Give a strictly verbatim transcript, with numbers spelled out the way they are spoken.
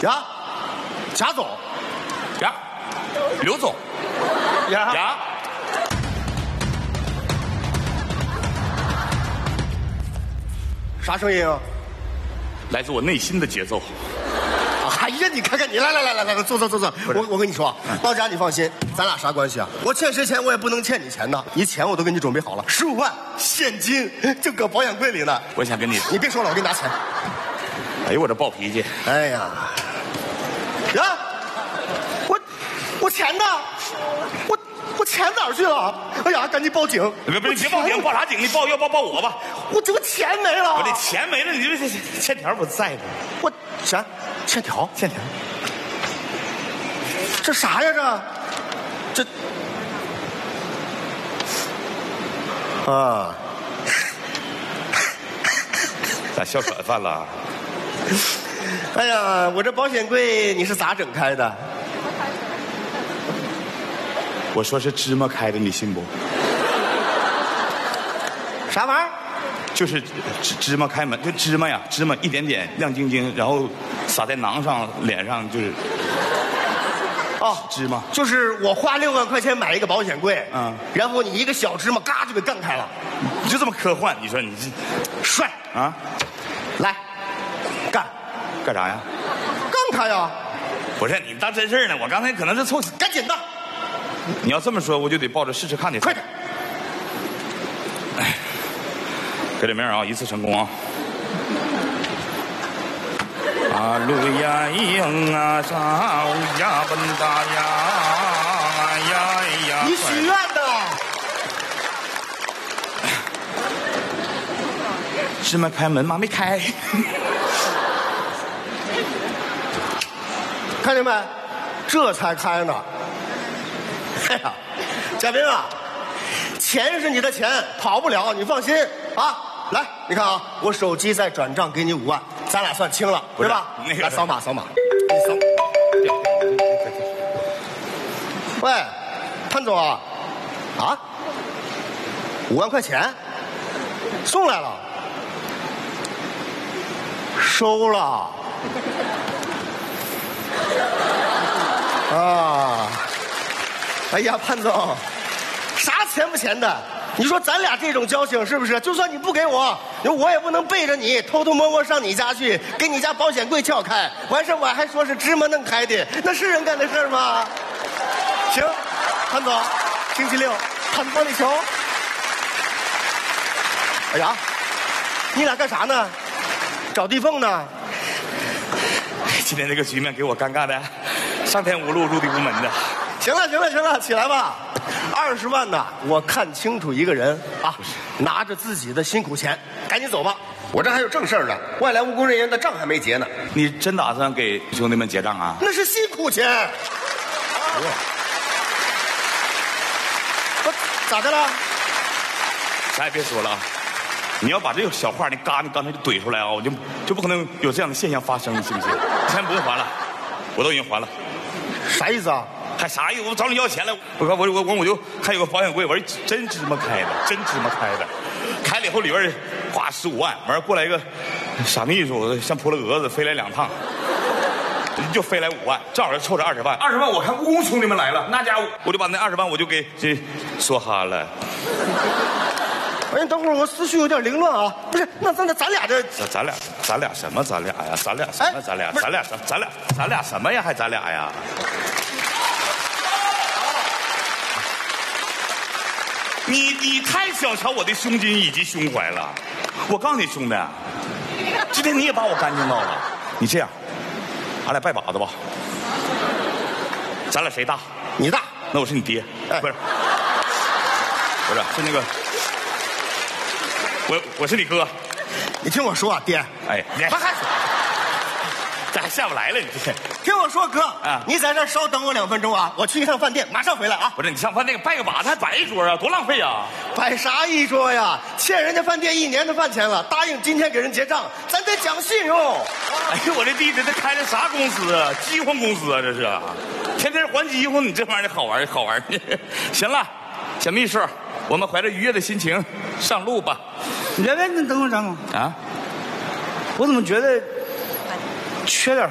呀，贾总， 呀，刘总， 呀呀， 啥声音啊？ 来自我内心的节奏。 哎呀，你看看你，来来来来来，坐坐坐坐。我我跟你说，老贾你放心，咱俩啥关系啊？我欠谁钱我也不能欠你钱呐。你钱我都给你准备好了，十五万现金就搁保险柜里呢。 我想跟你， 你别说了，我给你拿钱。 哎呦我这暴脾气！ 哎呀，呀，我我钱呢？我我钱哪儿去了？哎呀，赶紧报警！ 别别别报警，报啥警？你报要报报我吧。 我这个钱没了。 我这钱没了，你这欠条不在这。 我钱欠条欠条， 这啥呀这？这啊， 咋哮喘犯了？ 哎呀，我这保险柜你是咋整开的？ 我说是芝麻开的，你信不？ 啥玩意儿？ 就是芝芝麻开门，就芝麻呀，芝麻一点点亮晶晶，然后撒在囊上、脸上，就是哦， 芝麻。 就是我花六万块钱买一个保险柜， 嗯， 然后你一个小芝麻嘎就给干开了， 你就这么科幻？你说你这帅啊？ 来，干干啥呀？ 干他呀！ 不是你当真事儿呢？我刚才可能是凑。 赶紧的， 你要这么说，我就得抱着试试看的。 快点！ 哎，给点名啊，一次成功啊！啊路呀咿啊啥乌呀奔达呀呀呀！ 你许愿的。 芝麻开门，妈没开。 看见没？这才开呢。哎呀，嘉宾啊，钱是你的钱，跑不了，你放心啊。来，你看啊，我手机再转账给你五万，咱俩算清了，对吧？ 那个来扫码，扫码，你扫。喂，潘总啊，啊，五万块钱送来了，收了。啊，哎呀，潘总，啥钱不钱的？你说咱俩这种交情是不是？就算你不给我，我也不能背着你偷偷摸摸上你家去，给你家保险柜撬开，完事我还说是芝麻弄开的，那是人干的事吗？行，潘总，星期六潘帮你球。哎呀，你俩干啥呢？找地缝呢？ 今天这个局面给我尴尬的，上天无路，入地无门的。 行了，行了，行了，起来吧。二十万呐，我看清楚一个人啊，拿着自己的辛苦钱，赶紧走吧。我这还有正事儿呢，外来务工人员的账还没结呢。 你真打算给兄弟们结账啊？ 那是辛苦钱。我咋的了？ 啥也别说了啊！你要把这个小话你嘎，你刚才就怼出来啊，我就就不可能有这样的现象发生，信不信？钱不用还了，我都已经还了。 啥意思啊？ 还啥意思？我找你要钱了。我我我我我就看有个保险柜，我说真芝麻开的，真芝麻开的，开了以后里边花十五万，完过来一个傻秘书，像扑了蛾子飞来两趟，就飞来五万，正好凑着二十万。二十万我看务工兄弟们来了，那家伙我就把那二十万我就给这梭哈了。 哎，等会儿我思绪有点凌乱啊。不是，那咱咱俩这咱咱俩咱俩什么？咱俩呀？咱俩什么？咱俩咱俩什咱俩咱俩什么呀？还咱俩呀？你你太小瞧我的胸襟以及胸怀了。我告诉你兄弟，今天你也把我干净到了。你这样，俺俩拜把子吧。咱俩谁大？ 你大。 那我是你爹。 哎， 不是，不是，是那个。我我是你哥， 你听我说啊，爹， 哎， 别还说， 这还下不来了，你这。 听我说，哥， 啊， 你在这儿稍等我两分钟啊，我去一趟饭店，马上回来啊。 不是你上饭店拜个把子还摆一桌啊，多浪费啊！ 摆啥一桌呀？欠人家饭店一年的饭钱了，答应今天给人结账，咱得讲信用。 哎呦，我这弟弟这开的啥公司啊？饥荒公司啊，这是，天天还饥荒，你这玩意儿好玩好玩。行了，小秘书，我们怀着愉悦的心情上路吧。 你别别，你等会儿，张总啊， 我怎么觉得缺点